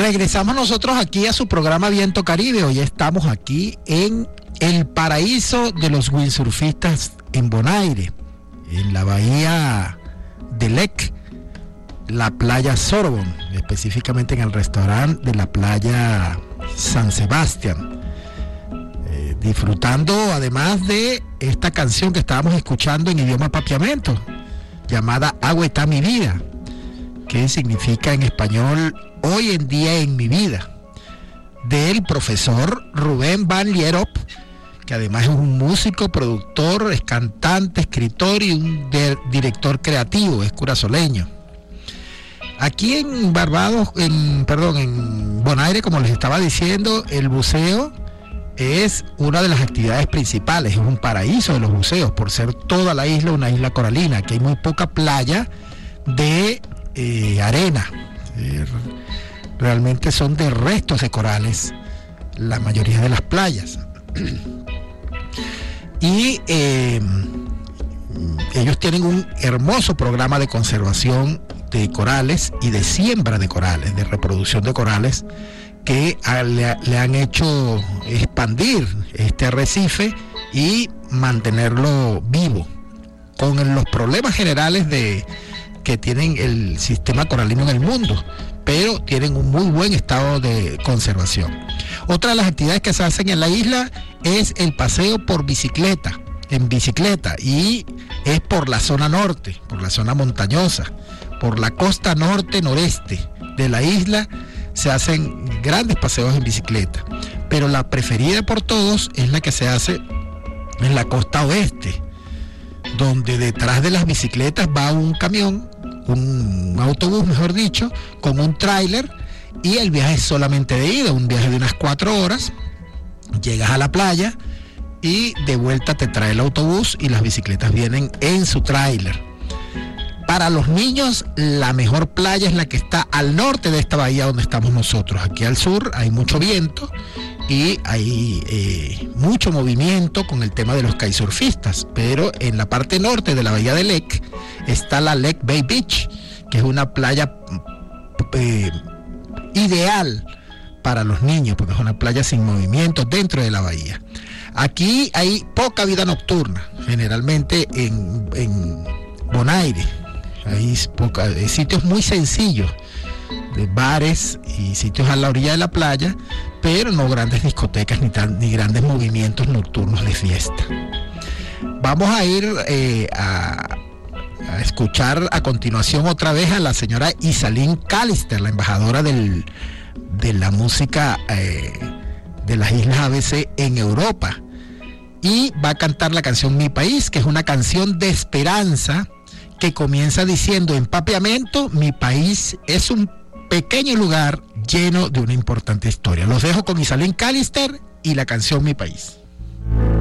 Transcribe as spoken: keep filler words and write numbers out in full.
Regresamos nosotros aquí a su programa Viento Caribe. Hoy estamos aquí en el paraíso de los windsurfistas en Bonaire, en la bahía de Lek, la playa Sorbonne, específicamente en el restaurante de la playa San Sebastián. Eh, disfrutando además de esta canción que estábamos escuchando en idioma papiamento, llamada Agua está mi vida, que significa en español Hoy en día en mi vida, del profesor Rubén Van Lierop, que además es un músico, productor, es cantante, escritor y un de, director creativo, es curazoleño. Aquí en Barbados, en, perdón, en Bonaire, como les estaba diciendo, el buceo es una de las actividades principales, es un paraíso de los buceos, por ser toda la isla una isla coralina, que hay muy poca playa de eh, arena. Eh, realmente son de restos de corales la mayoría de las playas. Y eh, ellos tienen un hermoso programa de conservación de corales y de siembra de corales, de reproducción de corales, que a, le, le han hecho expandir este arrecife y mantenerlo vivo, con los problemas generales de que tienen el sistema coralino en el mundo, pero tienen un muy buen estado de conservación. Otra de las actividades que se hacen en la isla es el paseo por bicicleta, en bicicleta, y es por la zona norte, por la zona montañosa, por la costa norte-noreste de la isla. Se hacen grandes paseos en bicicleta, pero la preferida por todos es la que se hace en la costa oeste, donde detrás de las bicicletas va un camión, un autobús mejor dicho, con un tráiler, y el viaje es solamente de ida, un viaje de unas cuatro horas. Llegas a la playa y de vuelta te trae el autobús y las bicicletas vienen en su tráiler. Para los niños, la mejor playa es la que está al norte de esta bahía donde estamos nosotros. Aquí al sur hay mucho viento y hay eh, mucho movimiento con el tema de los kitesurfistas, pero en la parte norte de la bahía de Lek está la Lek Bay Beach, que es una playa eh, ideal para los niños, porque es una playa sin movimiento dentro de la bahía. Aquí hay poca vida nocturna, generalmente en, en Bonaire. Hay, poca, hay sitios muy sencillos, de bares y sitios a la orilla de la playa, pero no grandes discotecas ni, tan, ni grandes movimientos nocturnos de fiesta. Vamos a ir eh, a, a escuchar a continuación otra vez a la señora Isaline Callister, la embajadora del, de la música eh, de las Islas A B C en Europa, y va a cantar la canción Mi País, que es una canción de esperanza que comienza diciendo en papiamento: mi país es un pequeño lugar lleno de una importante historia. Los dejo con Isaline Callister y la canción Mi País.